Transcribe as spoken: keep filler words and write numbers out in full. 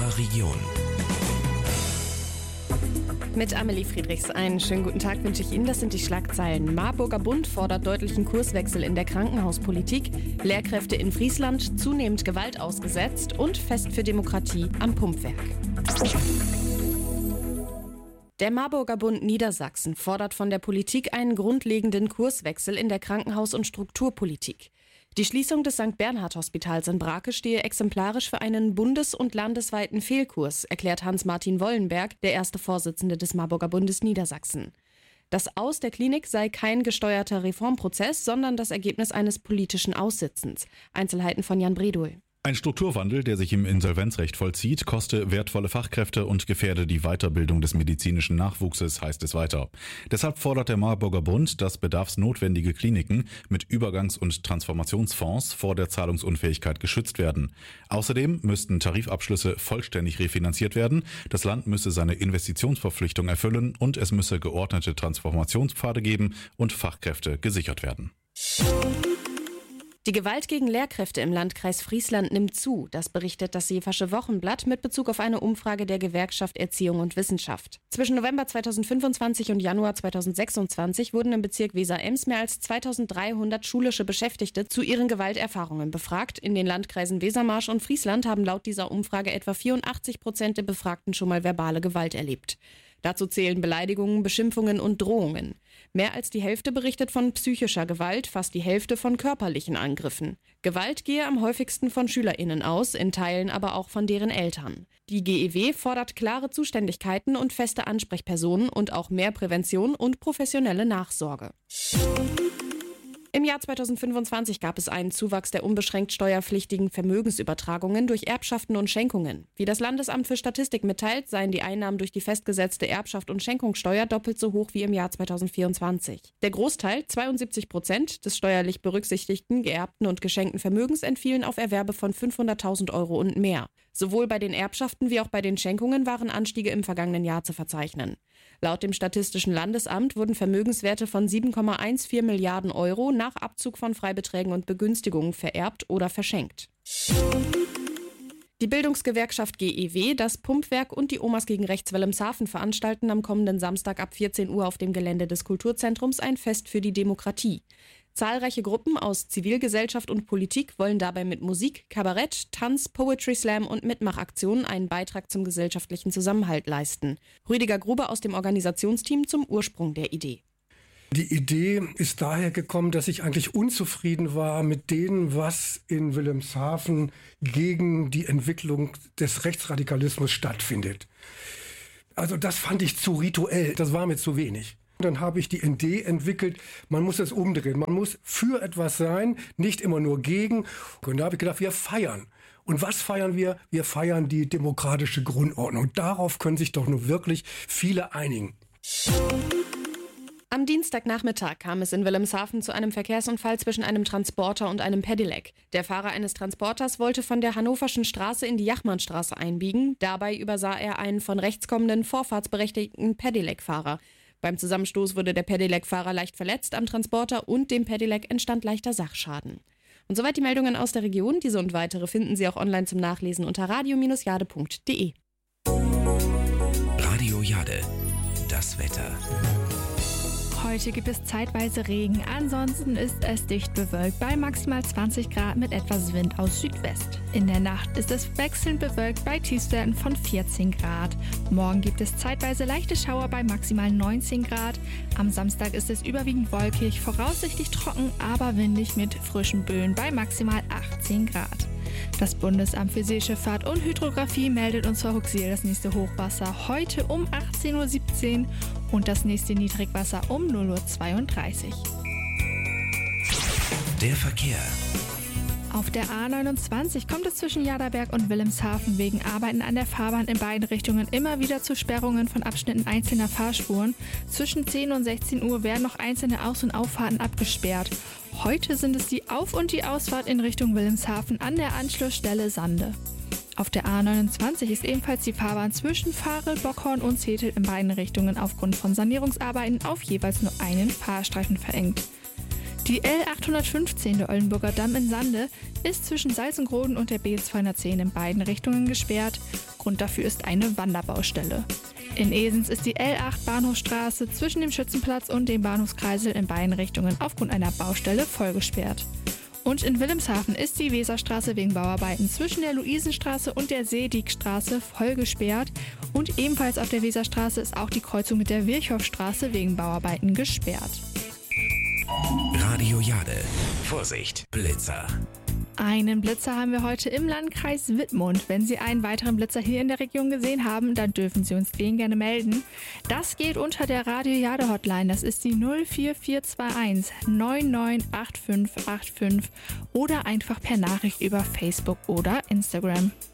S R Region. Mit Amelie Friedrichs einen schönen guten Tag wünsche ich Ihnen. Das sind die Schlagzeilen. Marburger Bund fordert deutlichen Kurswechsel in der Krankenhauspolitik, Lehrkräfte in Friesland zunehmend Gewalt ausgesetzt und Fest für Demokratie am Pumpwerk. Der Marburger Bund Niedersachsen fordert von der Politik einen grundlegenden Kurswechsel in der Krankenhaus- und Strukturpolitik. Die Schließung des Sankt Bernhard-Hospitals in Brake stehe exemplarisch für einen bundes- und landesweiten Fehlkurs, erklärt Hans-Martin Wollenberg, der erste Vorsitzende des Marburger Bundes Niedersachsen. Das Aus der Klinik sei kein gesteuerter Reformprozess, sondern das Ergebnis eines politischen Aussitzens. Einzelheiten von Jan Bredol. Ein Strukturwandel, der sich im Insolvenzrecht vollzieht, koste wertvolle Fachkräfte und gefährde die Weiterbildung des medizinischen Nachwuchses, heißt es weiter. Deshalb fordert der Marburger Bund, dass bedarfsnotwendige Kliniken mit Übergangs- und Transformationsfonds vor der Zahlungsunfähigkeit geschützt werden. Außerdem müssten Tarifabschlüsse vollständig refinanziert werden, das Land müsse seine Investitionsverpflichtung erfüllen und es müsse geordnete Transformationspfade geben und Fachkräfte gesichert werden. Die Gewalt gegen Lehrkräfte im Landkreis Friesland nimmt zu. Das berichtet das Sächsische Wochenblatt mit Bezug auf eine Umfrage der Gewerkschaft Erziehung und Wissenschaft. Zwischen November zweitausendfünfundzwanzig und Januar zweitausendsechsundzwanzig wurden im Bezirk Weser-Ems mehr als zweitausenddreihundert schulische Beschäftigte zu ihren Gewalterfahrungen befragt. In den Landkreisen Wesermarsch und Friesland haben laut dieser Umfrage etwa vierundachtzig Prozent der Befragten schon mal verbale Gewalt erlebt. Dazu zählen Beleidigungen, Beschimpfungen und Drohungen. Mehr als die Hälfte berichtet von psychischer Gewalt, fast die Hälfte von körperlichen Angriffen. Gewalt gehe am häufigsten von SchülerInnen aus, in Teilen aber auch von deren Eltern. Die G E W fordert klare Zuständigkeiten und feste Ansprechpersonen und auch mehr Prävention und professionelle Nachsorge. Im Jahr zweitausendfünfundzwanzig gab es einen Zuwachs der unbeschränkt steuerpflichtigen Vermögensübertragungen durch Erbschaften und Schenkungen. Wie das Landesamt für Statistik mitteilt, seien die Einnahmen durch die festgesetzte Erbschaft und Schenkungssteuer doppelt so hoch wie im Jahr zweitausendvierundzwanzig. Der Großteil, zweiundsiebzig Prozent, des steuerlich berücksichtigten, geerbten und geschenkten Vermögens entfielen auf Erwerbe von fünfhunderttausend Euro und mehr. Sowohl bei den Erbschaften wie auch bei den Schenkungen waren Anstiege im vergangenen Jahr zu verzeichnen. Laut dem Statistischen Landesamt wurden Vermögenswerte von sieben Komma vierzehn Milliarden Euro nach Abzug von Freibeträgen und Begünstigungen vererbt oder verschenkt. Die Bildungsgewerkschaft G E W, das Pumpwerk und die Omas gegen Rechts Wilhelmshaven veranstalten am kommenden Samstag ab vierzehn Uhr auf dem Gelände des Kulturzentrums ein Fest für die Demokratie. Zahlreiche Gruppen aus Zivilgesellschaft und Politik wollen dabei mit Musik, Kabarett, Tanz, Poetry Slam und Mitmachaktionen einen Beitrag zum gesellschaftlichen Zusammenhalt leisten. Rüdiger Gruber aus dem Organisationsteam zum Ursprung der Idee. Die Idee ist daher gekommen, dass ich eigentlich unzufrieden war mit dem, was in Wilhelmshaven gegen die Entwicklung des Rechtsradikalismus stattfindet. Also das fand ich zu rituell, das war mir zu wenig. Dann habe ich die Idee entwickelt, man muss es umdrehen, man muss für etwas sein, nicht immer nur gegen. Und da habe ich gedacht, wir feiern. Und was feiern wir? Wir feiern die demokratische Grundordnung. Darauf können sich doch nur wirklich viele einigen. Am Dienstagnachmittag kam es in Wilhelmshaven zu einem Verkehrsunfall zwischen einem Transporter und einem Pedelec. Der Fahrer eines Transporters wollte von der Hannoverschen Straße in die Jachmannstraße einbiegen. Dabei übersah er einen von rechts kommenden vorfahrtsberechtigten Pedelec-Fahrer. Beim Zusammenstoß wurde der Pedelec-Fahrer leicht verletzt, am Transporter und dem Pedelec entstand leichter Sachschaden. Und soweit die Meldungen aus der Region. Diese und weitere finden Sie auch online zum Nachlesen unter radio Bindestrich jade Punkt de. Radio Jade, das Wetter. Heute gibt es zeitweise Regen, ansonsten ist es dicht bewölkt bei maximal zwanzig Grad mit etwas Wind aus Südwest. In der Nacht ist es wechselnd bewölkt bei Tiefstwerten von vierzehn Grad. Morgen gibt es zeitweise leichte Schauer bei maximal neunzehn Grad. Am Samstag ist es überwiegend wolkig, voraussichtlich trocken, aber windig mit frischen Böen bei maximal achtzehn Grad. Das Bundesamt für Seeschifffahrt und Hydrographie meldet uns vor Huxil das nächste Hochwasser heute um achtzehn Uhr siebzehn und das nächste Niedrigwasser um null Uhr zweiunddreißig. Der Verkehr. Auf der A neunundzwanzig kommt es zwischen Jaderberg und Wilhelmshaven wegen Arbeiten an der Fahrbahn in beiden Richtungen immer wieder zu Sperrungen von Abschnitten einzelner Fahrspuren. Zwischen zehn und sechzehn Uhr werden noch einzelne Aus- und Auffahrten abgesperrt. Heute sind es die Auf- und die Ausfahrt in Richtung Wilhelmshaven an der Anschlussstelle Sande. Auf der A neunundzwanzig ist ebenfalls die Fahrbahn zwischen Varel, Bockhorn und Zetel in beiden Richtungen aufgrund von Sanierungsarbeiten auf jeweils nur einen Fahrstreifen verengt. Die L achthundertfünfzehn, der Oldenburger Damm in Sande, ist zwischen Salzengroden und der B zweihundertzehn in beiden Richtungen gesperrt. Grund dafür ist eine Wanderbaustelle. In Esens ist die L acht Bahnhofstraße zwischen dem Schützenplatz und dem Bahnhofskreisel in beiden Richtungen aufgrund einer Baustelle vollgesperrt. Und in Wilhelmshaven ist die Weserstraße wegen Bauarbeiten zwischen der Luisenstraße und der Seedigstraße voll gesperrt. Und ebenfalls auf der Weserstraße ist auch die Kreuzung mit der Virchowstraße wegen Bauarbeiten gesperrt. Radio Jade. Vorsicht, Blitzer. Einen Blitzer haben wir heute im Landkreis Wittmund. Wenn Sie einen weiteren Blitzer hier in der Region gesehen haben, dann dürfen Sie uns den gerne melden. Das geht unter der Radio Jade Hotline. Das ist die null vier vier zwei eins neun neun acht fünf acht fünf oder einfach per Nachricht über Facebook oder Instagram.